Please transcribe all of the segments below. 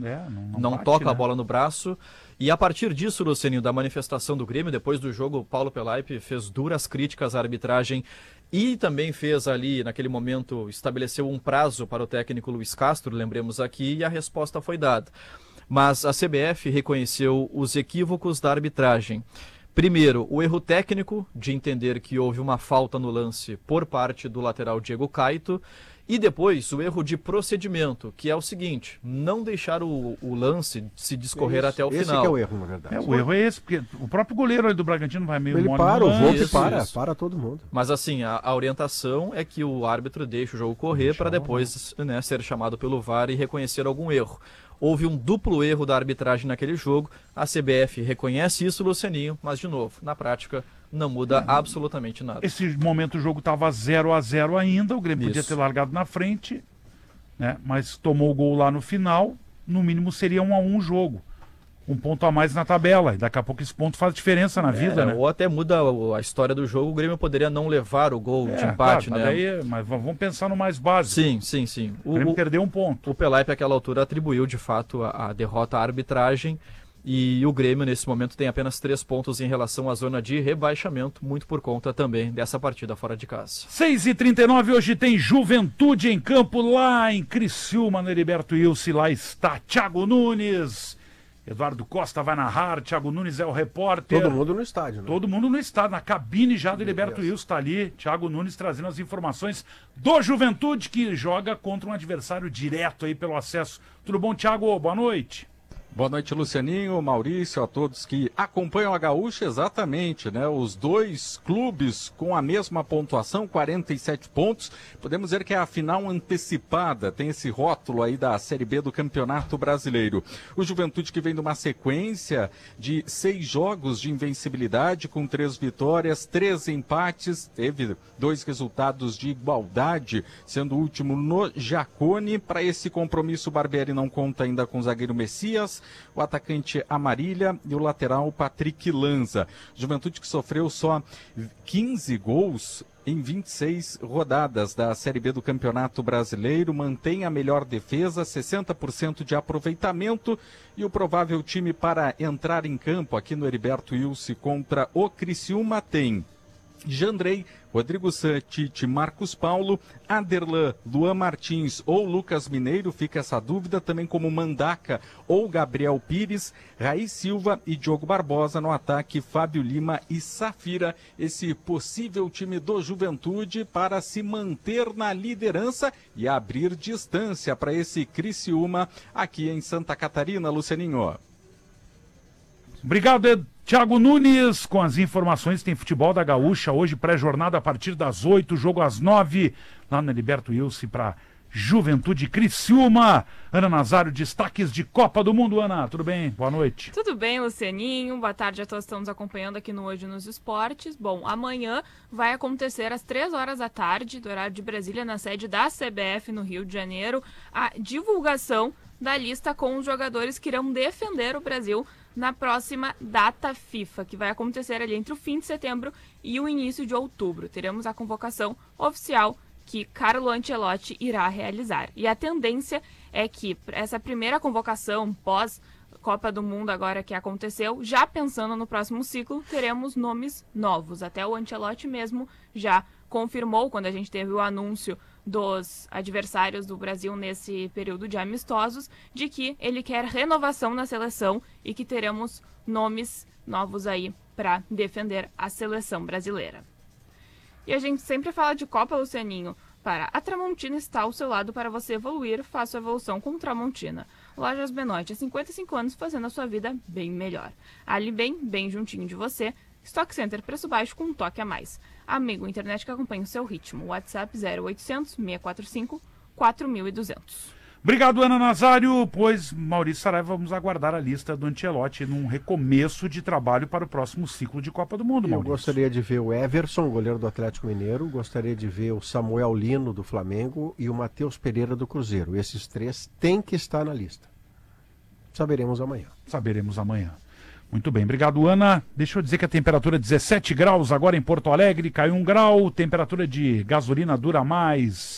não toca a bola no braço. E a partir disso, Lucianinho, da manifestação do Grêmio, depois do jogo, o Paulo Pelaipe fez duras críticas à arbitragem e também fez ali, naquele momento, estabeleceu um prazo para o técnico Luiz Castro, lembremos aqui, e a resposta foi dada. Mas a CBF reconheceu os equívocos da arbitragem. Primeiro, o erro técnico de entender que houve uma falta no lance por parte do lateral Diego Caito. E depois o erro de procedimento, que é o seguinte, não deixar o lance se discorrer até o final. Esse que é o erro, na verdade. O erro é esse, porque o próprio goleiro ali do Bragantino vai meio... Ele para, o Volpe para todo mundo. Mas assim, a orientação é que o árbitro deixe o jogo correr para depois ser chamado pelo VAR e reconhecer algum erro. Houve um duplo erro da arbitragem naquele jogo, a CBF reconhece isso, Lucianinho, mas de novo, na prática... não muda absolutamente nada. Esse momento o jogo estava 0-0 ainda, o Grêmio podia ter largado na frente, né? Mas tomou o gol lá no final, no mínimo seria 1-1 o jogo. Um ponto a mais na tabela, e daqui a pouco esse ponto faz diferença na vida, né? Ou até muda a história do jogo, o Grêmio poderia não levar o gol de empate, claro, né? Mas vamos pensar no mais básico. Sim. O Grêmio perdeu um ponto. O Pelaipe, àquela altura, atribuiu de fato a derrota à arbitragem. E o Grêmio, nesse momento, tem apenas 3 pontos em relação à zona de rebaixamento, muito por conta também dessa partida fora de casa. 6h39, hoje tem Juventude em campo lá em Criciúma, no Heriberto Ilse. Lá está Thiago Nunes. Eduardo Costa vai narrar, Thiago Nunes é o repórter. Todo mundo no estádio, né? Todo mundo no estádio, na cabine já do Heriberto Ilse está ali. Thiago Nunes trazendo as informações do Juventude, que joga contra um adversário direto aí pelo acesso. Tudo bom, Thiago? Boa noite. Boa noite, Lucianinho, Maurício, a todos que acompanham a Gaúcha, exatamente, né? Os dois clubes com a mesma pontuação, 47 pontos. Podemos dizer que é a final antecipada, tem esse rótulo aí da Série B do Campeonato Brasileiro. O Juventude que vem de uma sequência de 6 jogos de invencibilidade, com 3 vitórias, 3 empates, teve 2 resultados de igualdade, sendo o último no Jacone. Para esse compromisso, o Barbieri não conta ainda com o zagueiro Messias, o atacante Amarília e o lateral Patrick Lanza. Juventude que sofreu só 15 gols em 26 rodadas da Série B do Campeonato Brasileiro, mantém a melhor defesa, 60% de aproveitamento, e o provável time para entrar em campo aqui no Heriberto Ilse contra o Criciúma tem Jandrei, Rodrigo Santite, Marcos Paulo, Aderlan, Luan Martins ou Lucas Mineiro, fica essa dúvida, também como Mandaca ou Gabriel Pires, Raí Silva e Diogo Barbosa no ataque, Fábio Lima e Safira, esse possível time do Juventude para se manter na liderança e abrir distância para esse Criciúma aqui em Santa Catarina, Lucianinho. Obrigado, Thiago Nunes, com as informações. Tem futebol da Gaúcha hoje, pré-jornada a partir das 8, jogo às 9, lá no Heriberto Ilse para Juventude Criciúma. Ana Nazário, destaques de Copa do Mundo. Ana, tudo bem? Boa noite. Tudo bem, Lucianinho. Boa tarde a todos que estão nos acompanhando aqui no Hoje nos Esportes. Bom, amanhã vai acontecer às 3 horas da tarde, do horário de Brasília, na sede da CBF no Rio de Janeiro, a divulgação da lista com os jogadores que irão defender o Brasil na próxima data FIFA, que vai acontecer ali entre o fim de setembro e o início de outubro. Teremos a convocação oficial que Carlo Ancelotti irá realizar. E a tendência é que essa primeira convocação pós Copa do Mundo agora que aconteceu, já pensando no próximo ciclo, teremos nomes novos. Até o Ancelotti mesmo já confirmou, quando a gente teve o anúncio dos adversários do Brasil nesse período de amistosos, de que ele quer renovação na seleção e que teremos nomes novos aí para defender a seleção brasileira. E a gente sempre fala de Copa, Lucianinho. Para a Tramontina está ao seu lado para você evoluir, faça a evolução com Tramontina. Lojas Benoit, há 55 anos fazendo a sua vida bem melhor. Ali bem juntinho de você. Stock Center, preço baixo com um toque a mais. Amigo, internet que acompanha o seu ritmo. WhatsApp 0800 645 4200. Obrigado, Ana Nazário. Pois, Maurício Saraiva, vamos aguardar a lista do Ancelotti num recomeço de trabalho para o próximo ciclo de Copa do Mundo, Maurício. Eu gostaria de ver o Everson, goleiro do Atlético Mineiro, gostaria de ver o Samuel Lino, do Flamengo, e o Matheus Pereira, do Cruzeiro. Esses 3 têm que estar na lista. Saberemos amanhã. Muito bem, obrigado, Ana. Deixa eu dizer que a temperatura é 17 graus agora em Porto Alegre, caiu 1 grau, temperatura de gasolina dura mais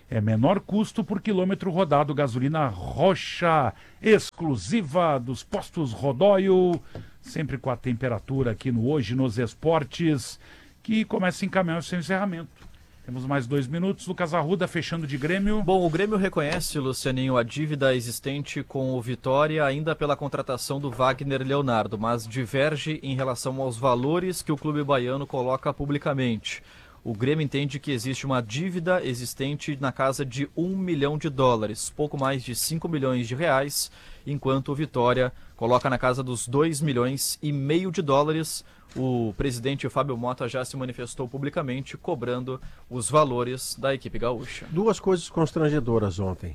É menor custo por quilômetro rodado. Gasolina Rocha, exclusiva dos postos Rodóio. Sempre com a temperatura aqui no Hoje nos Esportes, que começa a encaminhar o seu encerramento. Temos mais 2 minutos. Lucas Arruda fechando de Grêmio. Bom, o Grêmio reconhece, Lucianinho, a dívida existente com o Vitória ainda pela contratação do Wagner Leonardo, mas diverge em relação aos valores que o clube baiano coloca publicamente. O Grêmio entende que existe uma dívida existente na casa de $1 milhão, pouco mais de 5 milhões de reais, enquanto o Vitória coloca na casa dos $2,5 milhões. O presidente Fábio Mota já se manifestou publicamente cobrando os valores da equipe gaúcha. 2 coisas constrangedoras ontem.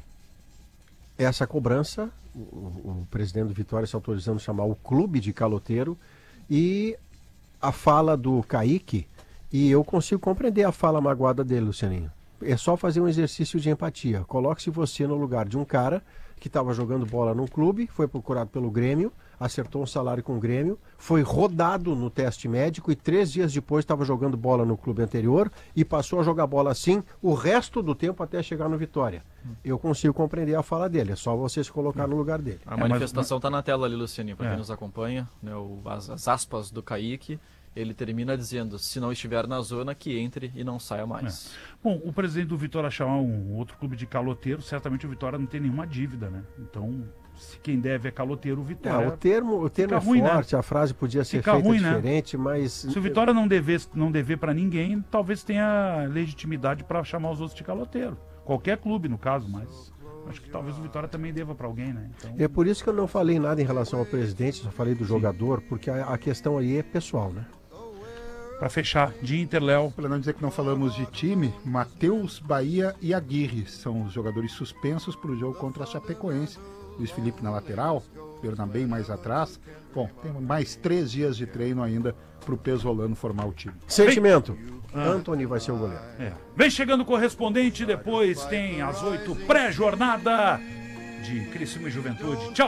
Essa cobrança, o presidente do Vitória se autorizando a chamar o clube de caloteiro, e a fala do Kaique, e eu consigo compreender a fala magoada dele, Lucianinho. É só fazer um exercício de empatia. Coloque-se você no lugar de um cara que estava jogando bola num clube, foi procurado pelo Grêmio, acertou um salário com o Grêmio, foi rodado no teste médico e 3 dias depois estava jogando bola no clube anterior e passou a jogar bola assim o resto do tempo até chegar no Vitória. Eu consigo compreender a fala dele, é só você se colocar no lugar dele. A manifestação está na tela ali, Lucianinho, para quem nos acompanha, né, as aspas do Kaique. Ele termina dizendo, se não estiver na zona, que entre e não saia mais. Bom, o presidente do Vitória chamar um outro clube de caloteiro, certamente o Vitória não tem nenhuma dívida, né? Então, se quem deve é caloteiro, o Vitória... o termo é ruim, forte, né? A frase podia ser feita ruim, diferente, né? Mas... Se o Vitória não dever para ninguém, talvez tenha legitimidade para chamar os outros de caloteiro. Qualquer clube, no caso, mas... Acho que talvez o Vitória também deva para alguém, né? Então... É por isso que eu não falei nada em relação ao presidente, só falei do jogador, porque a questão aí é pessoal, né? Para fechar, de Inter, Léo. Para não dizer que não falamos de time, Matheus, Bahia e Aguirre são os jogadores suspensos para o jogo contra a Chapecoense. Luiz Felipe na lateral, Bernabé mais atrás. Bom, tem mais 3 dias de treino ainda para o Pesolano formar o time. Sentimento. Antony vai ser o goleiro. Vem chegando o correspondente, depois tem às 8 pré-jornada de Criciúma e Juventude. Tchau!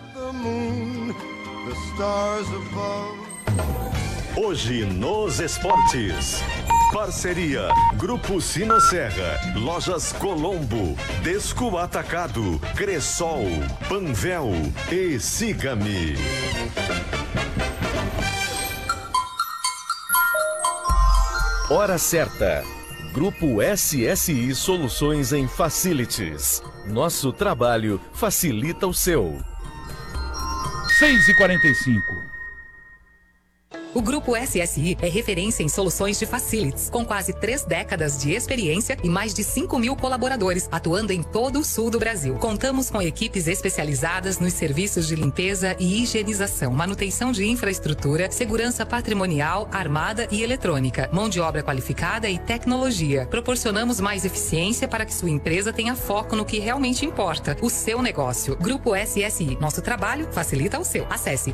Hoje nos Esportes. Parceria Grupo Sinosserra, Lojas Colombo, Desco Atacado, Cressol, Panvel e Siga-me. Hora certa. Grupo SSI Soluções em Facilities. Nosso trabalho facilita o seu. 6h45. O Grupo SSI é referência em soluções de facilities, com quase 3 décadas de experiência e mais de 5.000 colaboradores, atuando em todo o sul do Brasil. Contamos com equipes especializadas nos serviços de limpeza e higienização, manutenção de infraestrutura, segurança patrimonial, armada e eletrônica, mão de obra qualificada e tecnologia. Proporcionamos mais eficiência para que sua empresa tenha foco no que realmente importa, o seu negócio. Grupo SSI. Nosso trabalho facilita o seu. Acesse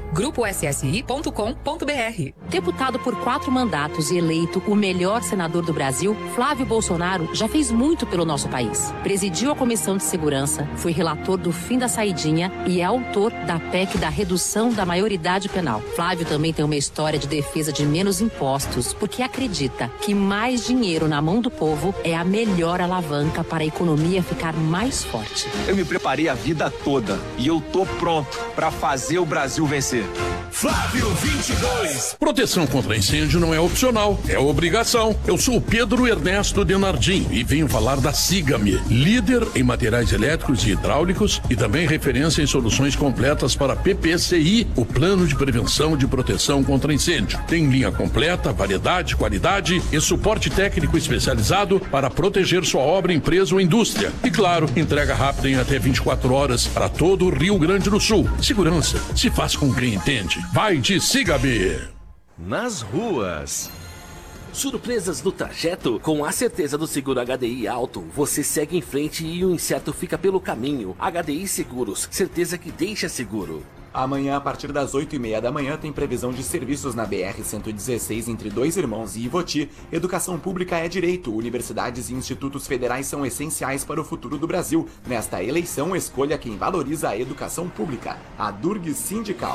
grupoSSI.com.br. Deputado por 4 mandatos e eleito o melhor senador do Brasil, Flávio Bolsonaro já fez muito pelo nosso país. Presidiu a Comissão de Segurança, foi relator do fim da saidinha e é autor da PEC da redução da maioridade penal. Flávio também tem uma história de defesa de menos impostos, porque acredita que mais dinheiro na mão do povo é a melhor alavanca para a economia ficar mais forte. Eu me preparei a vida toda e eu tô pronto para fazer o Brasil vencer. Flávio 22. Proteção contra incêndio não é opcional, é obrigação. Eu sou o Pedro Ernesto Denardim e venho falar da Siga-me, líder em materiais elétricos e hidráulicos e também referência em soluções completas para PPCI, o Plano de Prevenção de Proteção contra Incêndio. Tem linha completa, variedade, qualidade e suporte técnico especializado para proteger sua obra, empresa ou indústria. E claro, entrega rápida em até 24 horas para todo o Rio Grande do Sul. Segurança se faz com quem entende. Vai de Siga-me. Nas ruas. Surpresas no trajeto? Com a certeza do seguro HDI alto, você segue em frente e o incerto fica pelo caminho. HDI Seguros, certeza que deixa seguro. Amanhã, a partir das 8h30 da manhã, tem previsão de serviços na BR-116 entre Dois Irmãos e Ivoti. Educação pública é direito. Universidades e institutos federais são essenciais para o futuro do Brasil. Nesta eleição, escolha quem valoriza a educação pública. A Durg Sindical.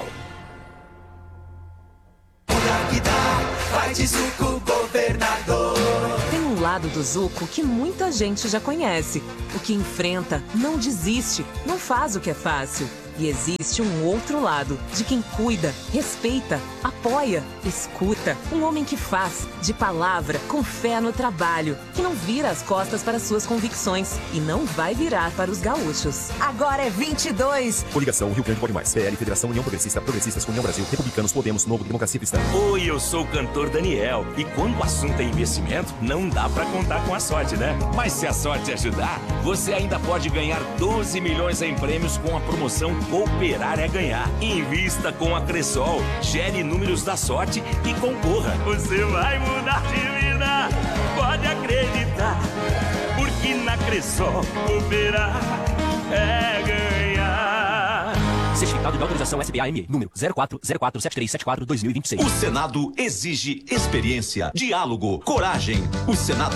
Vai de suco, governador. Tem um lado do Zuco que muita gente já conhece. O que enfrenta, não desiste, não faz o que é fácil. E existe um outro lado, de quem cuida, respeita, apoia, escuta. Um homem que faz, de palavra, com fé no trabalho, que não vira as costas para suas convicções e não vai virar para os gaúchos. Agora é 22. Coligação Rio Grande Pode Mais. PL, Federação União Progressista, Progressistas, União Brasil, Republicanos, Podemos, Novo, Democracia Cristã. Oi, eu sou o cantor Daniel. E quando o assunto é investimento, não dá pra contar com a sorte, né? Mas se a sorte ajudar, você ainda pode ganhar 12 milhões em prêmios com a promoção Cooperar é Ganhar. Invista com a Cressol, gere números da sorte e concorra. Você vai mudar de vida, pode acreditar, porque na Cressol cooperar é ganhar. Certificado de autorização SBA-ME, número 04047374-2026. O Senado exige experiência, diálogo, coragem. O Senado